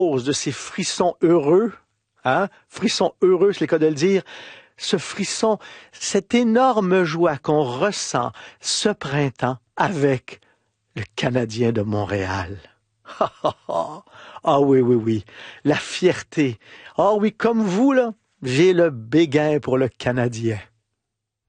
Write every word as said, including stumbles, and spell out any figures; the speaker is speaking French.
de ces frissons heureux, hein, frissons heureux, c'est le cas de le dire, ce frisson, cette énorme joie qu'on ressent ce printemps avec le Canadien de Montréal. Ah oui, oui, oui, la fierté. Ah oui, comme vous, là, j'ai le béguin pour le Canadien.